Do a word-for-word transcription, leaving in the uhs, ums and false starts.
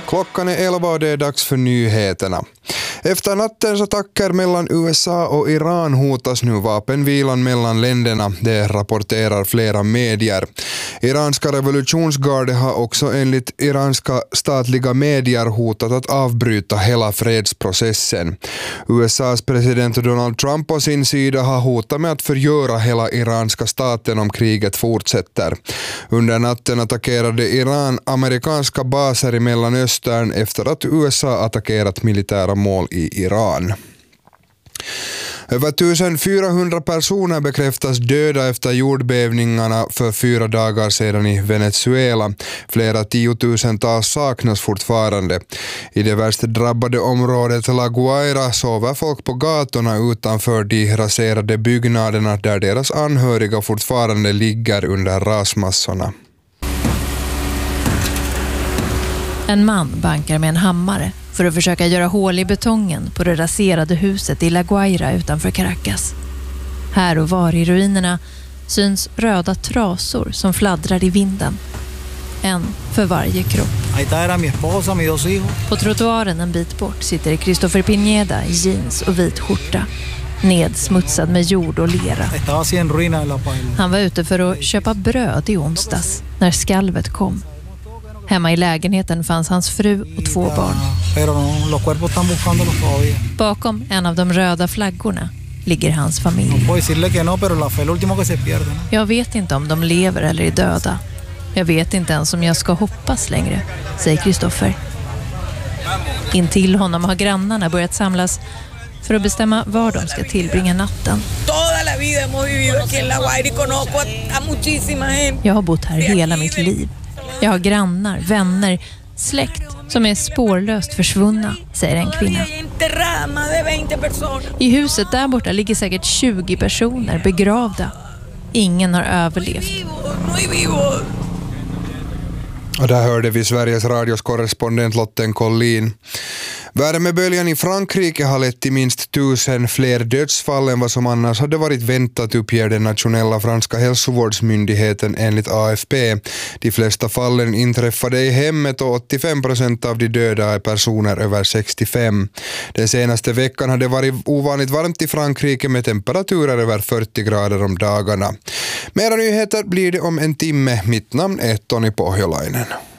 Klockan är elva och det är dags för nyheterna. Efter nattens attacker mellan U S A och Iran hotas nu vapenvilan mellan länderna, det rapporterar flera medier. Iranska revolutionsgardet har också enligt iranska statliga medier hotat att avbryta hela fredsprocessen. U S A:s president Donald Trump på sin sida har hotat med att förgöra hela iranska staten om kriget fortsätter. Under natten attackerade Iran amerikanska baser i Mellanöstern efter att U S A attackerat militära mål i Iran. Över fjortonhundra personer bekräftas döda efter jordbävningarna för fyra dagar sedan i Venezuela. Flera tiotusentals saknas fortfarande. I det värst drabbade området La Guaira sover folk på gatorna utanför de raserade byggnaderna där deras anhöriga fortfarande ligger under rasmassorna. En man bankar med en hammare för att försöka göra hål i betongen på det raserade huset i La Guaira utanför Caracas. Här och var i ruinerna syns röda trasor som fladdrar i vinden. En för varje kropp. På trottoaren en bit bort sitter Christopher Pineda i jeans och vit skjorta, nedsmutsad med jord och lera. Han var ute för att köpa bröd i onsdags när skalvet kom. Hemma i lägenheten fanns hans fru och två barn. Bakom en av de röda flaggorna ligger hans familj. Jag vet inte om de lever eller är döda. Jag vet inte ens om jag ska hoppas längre, säger Christopher. Intill honom har grannarna börjat samlas för att bestämma var de ska tillbringa natten. Jag har bott här hela mitt liv. Jag har grannar, vänner, släkt som är spårlöst försvunna, säger en kvinna. I huset där borta ligger säkert tjugo personer begravda. Ingen har överlevt. Och där hörde vi Sveriges radios korrespondent Lotten Collin. Värmeböljan i Frankrike har lett till minst tusen fler dödsfall än vad som annars hade varit väntat, uppger den nationella franska hälsovårdsmyndigheten enligt A F P. De flesta fallen inträffade i hemmet och åttiofem procent av de döda är personer över sextiofem. Den senaste veckan hade varit ovanligt varmt i Frankrike med temperaturer över fyrtio grader om dagarna. Mera nyheter blir det om en timme. Mitt namn är Toni Pohjolainen.